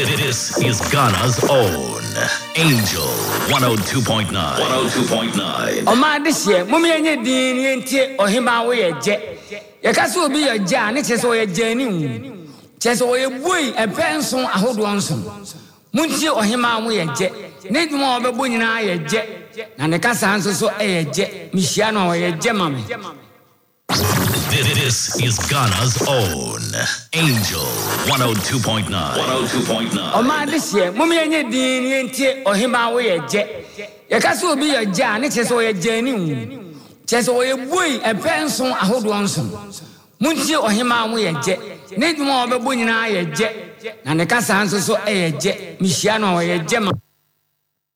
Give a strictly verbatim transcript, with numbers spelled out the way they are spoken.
This is Ghana's own Angel one oh two point nine. one oh two point nine. O ma this year, mummy enye din yentie ohima wo ye je. Ye ka so obi ye je ne che so ye je ni wu. Che so ye bui e penson ahodo nso. Muntie ohima wo ye je. Ne dwuma obebo nyina ye je. Na ne ka san so so e ye je. Mihia no wo ye je mame. This is Ghana's own Angel one oh two point nine. one oh two point nine. O ma this year, mummy enye din yentie ohima wo ye je. Ye ka so obi ye je ne che so ye je ni wu. Che so ye bui e penson ahodo nso. Muntie ohima wo ye je. Ne dwuma obebo nyina ye je. Na ne ka san so so e ye je. Mihia no wo ye je mame.